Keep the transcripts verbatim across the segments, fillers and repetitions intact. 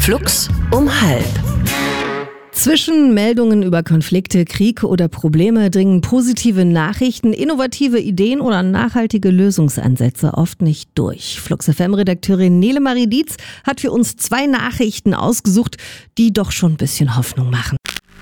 Flux um halb. Zwischen Meldungen über Konflikte, Krieg oder Probleme dringen positive Nachrichten, innovative Ideen oder nachhaltige Lösungsansätze oft nicht durch. Flux F M-Redakteurin Nele Marie Dietz hat für uns zwei Nachrichten ausgesucht, die doch schon ein bisschen Hoffnung machen.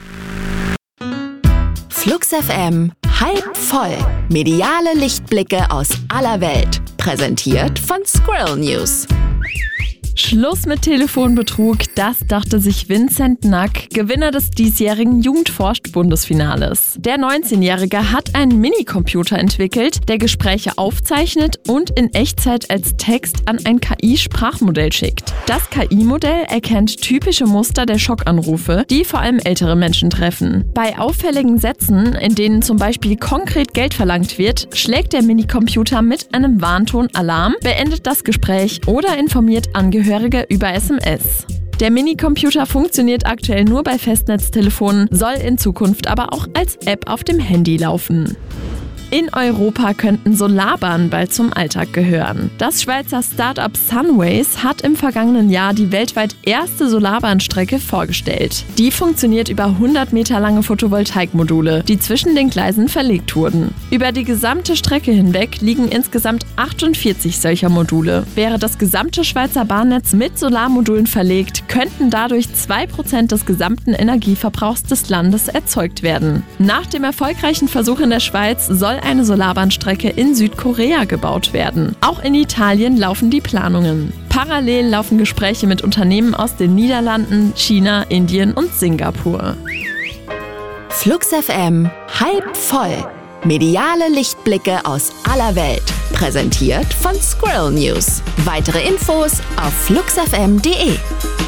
Flux F M halb voll. Mediale Lichtblicke aus aller Welt. Präsentiert von Squirrel News. Schluss mit Telefonbetrug, das dachte sich Vincent Nack, Gewinner des diesjährigen Jugendforscht-Bundesfinales. Der neunzehnjährige hat einen Minicomputer entwickelt, der Gespräche aufzeichnet und in Echtzeit als Text an ein K I-Sprachmodell schickt. Das K I-Modell erkennt typische Muster der Schockanrufe, die vor allem ältere Menschen treffen. Bei auffälligen Sätzen, in denen zum Beispiel konkret Geld verlangt wird, schlägt der Minicomputer mit einem Warnton Alarm, beendet das Gespräch oder informiert Angehörige über S M S. Der Minicomputer funktioniert aktuell nur bei Festnetztelefonen, soll in Zukunft aber auch als App auf dem Handy laufen. In Europa könnten Solarbahnen bald zum Alltag gehören. Das Schweizer Start-up Sunways hat im vergangenen Jahr die weltweit erste Solarbahnstrecke vorgestellt. Die funktioniert über hundert Meter lange Photovoltaikmodule, die zwischen den Gleisen verlegt wurden. Über die gesamte Strecke hinweg liegen insgesamt achtundvierzig solcher Module. Wäre das gesamte Schweizer Bahnnetz mit Solarmodulen verlegt, könnten dadurch zwei Prozent des gesamten Energieverbrauchs des Landes erzeugt werden. Nach dem erfolgreichen Versuch in der Schweiz soll eine Solarbahnstrecke in Südkorea gebaut werden. Auch in Italien laufen die Planungen. Parallel laufen Gespräche mit Unternehmen aus den Niederlanden, China, Indien und Singapur. Flux F M halb voll. Mediale Lichtblicke aus aller Welt. Präsentiert von Squirrel News. Weitere Infos auf flux f m punkt d e.